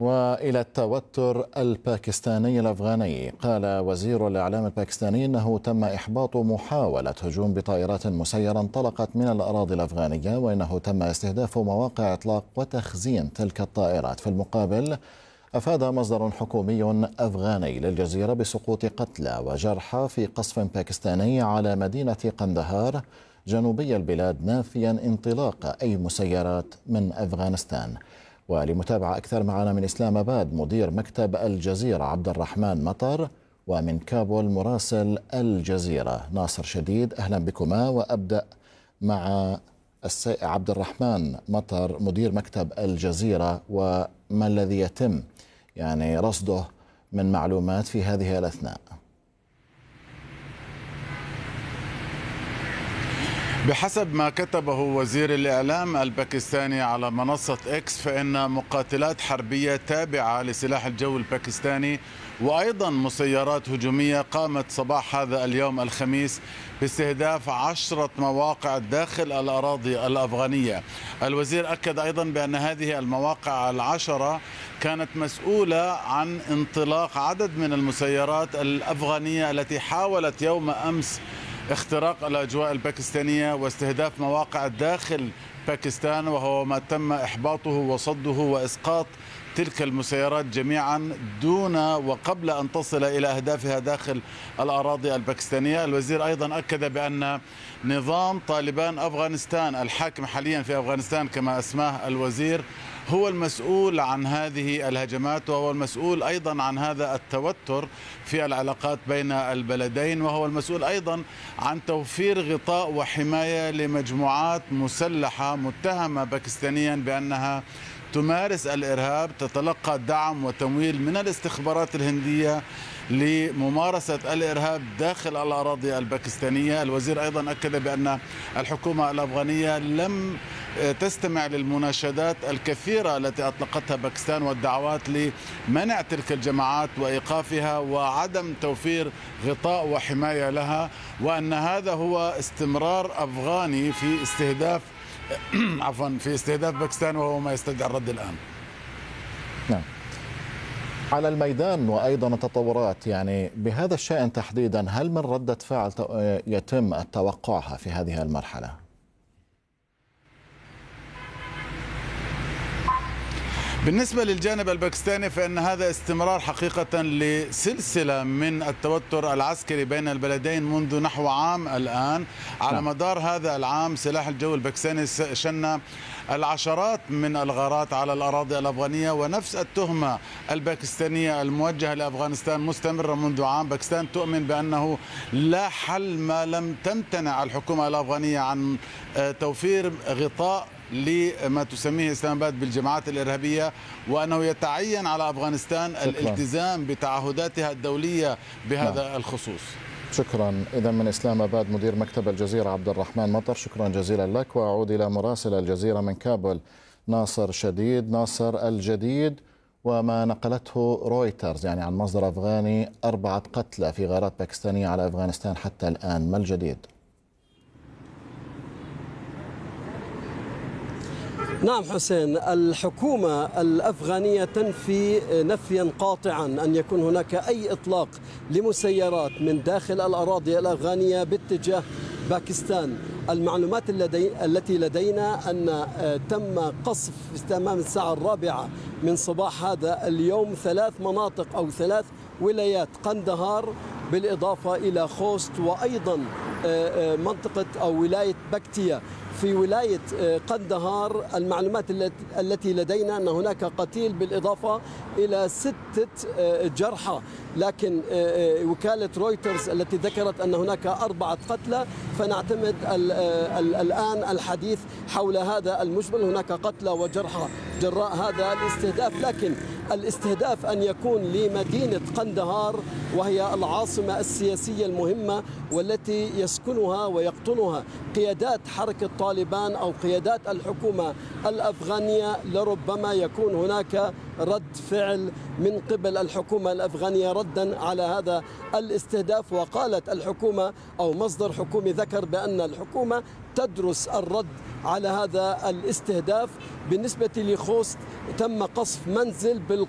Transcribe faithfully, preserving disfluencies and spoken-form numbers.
وإلى التوتر الباكستاني الأفغاني. قال وزير الإعلام الباكستاني أنه تم إحباط محاولة هجوم بطائرات مسيرة انطلقت من الأراضي الأفغانية، وإنه تم استهداف مواقع إطلاق وتخزين تلك الطائرات. في المقابل أفاد مصدر حكومي أفغاني للجزيرة بسقوط قتلى وجرحى في قصف باكستاني على مدينة قندهار جنوبي البلاد، نافيا انطلاق أي مسيرات من أفغانستان. ولمتابعة أكثر معنا من إسلام آباد مدير مكتب الجزيرة عبد الرحمن مطر، ومن كابول مراسل الجزيرة ناصر شديد. أهلا بكما، وأبدأ مع عبد الرحمن مطر مدير مكتب الجزيرة، وما الذي يتم يعني رصده من معلومات في هذه الأثناء؟ بحسب ما كتبه وزير الإعلام الباكستاني على منصة إكس، فإن مقاتلات حربية تابعة لسلاح الجو الباكستاني وأيضا مسيرات هجومية قامت صباح هذا اليوم الخميس باستهداف عشرة مواقع داخل الأراضي الأفغانية. الوزير أكد أيضا بأن هذه المواقع العشرة كانت مسؤولة عن انطلاق عدد من المسيرات الأفغانية التي حاولت يوم أمس اختراق الأجواء الباكستانية واستهداف مواقع داخل باكستان، وهو ما تم إحباطه وصده وإسقاط تلك المسيرات جميعا دون وقبل أن تصل إلى أهدافها داخل الأراضي الباكستانية. الوزير أيضا أكد بأن نظام طالبان أفغانستان الحاكم حاليا في أفغانستان كما أسماه الوزير هو المسؤول عن هذه الهجمات، وهو المسؤول أيضا عن هذا التوتر في العلاقات بين البلدين، وهو المسؤول أيضا عن توفير غطاء وحماية لمجموعات مسلحة متهمة باكستانيا بأنها تمارس الإرهاب، تتلقى دعم وتمويل من الاستخبارات الهندية لممارسة الإرهاب داخل الأراضي الباكستانية. الوزير أيضا أكد بأن الحكومة الأفغانية لم تستمع للمناشدات الكثيرة التي أطلقتها باكستان والدعوات لمنع تلك الجماعات وإيقافها وعدم توفير غطاء وحماية لها، وأن هذا هو استمرار أفغاني في استهداف عفوا في استهداف باكستان، وهو ما يستدعي الرد الآن. نعم. على الميدان وأيضا التطورات يعني بهذا الشأن تحديدا، هل من ردة فعل يتم توقعها في هذه المرحلة؟ بالنسبة للجانب الباكستاني فإن هذا استمرار حقيقة لسلسلة من التوتر العسكري بين البلدين منذ نحو عام الآن. على مدار هذا العام سلاح الجو الباكستاني شن العشرات من الغارات على الأراضي الأفغانية، ونفس التهمة الباكستانية الموجهة لأفغانستان مستمرة منذ عام. باكستان تؤمن بأنه لا حل ما لم تمتنع الحكومة الأفغانية عن توفير غطاء لما تسميه إسلام آباد بالجماعات الإرهابية، وأنه يتعين على أفغانستان شكرا. الالتزام بتعهداتها الدولية بهذا نعم. الخصوص. شكرا. إذا من إسلام آباد مدير مكتب الجزيرة عبد الرحمن مطر، شكرا جزيلا لك. وأعود إلى مراسل الجزيرة من كابول ناصر شديد. ناصر، الجديد وما نقلته رويترز يعني عن مصدر أفغاني أربعة قتلى في غارات باكستانية على أفغانستان حتى الآن، ما الجديد؟ نعم حسين، الحكومة الأفغانية تنفي نفيا قاطعا أن يكون هناك أي إطلاق لمسيرات من داخل الأراضي الأفغانية باتجاه باكستان. المعلومات التي لدينا أن تم قصف في تمام الساعة الرابعة من صباح هذا اليوم ثلاث مناطق أو ثلاث ولايات، قندهار بالإضافة إلى خوست، وأيضا منطقة أو ولاية بكتيا. في ولاية قندهار المعلومات التي لدينا أن هناك قتيل بالإضافة إلى ستة جرحى، لكن وكالة رويترز التي ذكرت أن هناك أربعة قتلى، فنعتمد الآن الحديث حول هذا المجمل. هناك قتلى وجرحى جراء هذا الاستهداف، لكن الاستهداف أن يكون لمدينة قندهار وهي العاصمة السياسية المهمة والتي يسكنها ويقطنها قيادات حركة طالبان أو قيادات الحكومة الأفغانية، لربما يكون هناك رد فعل من قبل الحكومة الأفغانية ردا على هذا الاستهداف. وقالت الحكومة أو مصدر حكومي ذكر بأن الحكومة تدرس الرد على هذا الاستهداف. بالنسبة لخوست تم قصف منزل